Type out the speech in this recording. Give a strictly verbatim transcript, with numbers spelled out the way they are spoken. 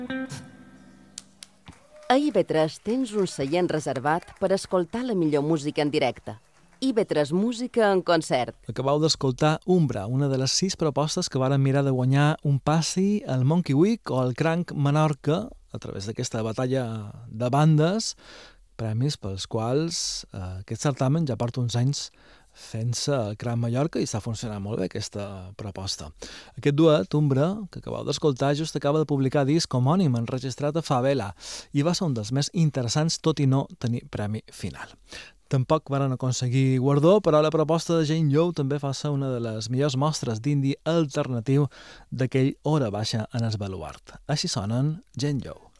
A I V tres tens un seient reservat per escoltar la millor música en directe. I V tres Música en concert. Acabeu d'escoltar Umbra, una de les sis propostes que varen mirar de guanyar un passi al Monkey Week o al Cranc Menorca a través d'aquesta batalla de bandes, premis pels quals eh, aquest certamen ja porta uns anys fent-se al Cranc Mallorca i està funcionant molt bé aquesta proposta. Aquest duet, Umbra, que acabeu d'escoltar, just acaba de publicar disc homònim enregistrat a Favela i va ser un dels més interessants, tot i no tenir premi final. Tampoc varen aconseguir guardó, però la proposta de Jane Joe també fa ser una de les millors mostres d'indie alternatiu d'aquell hora baixa en el baluart. Així sonen Jane Joe.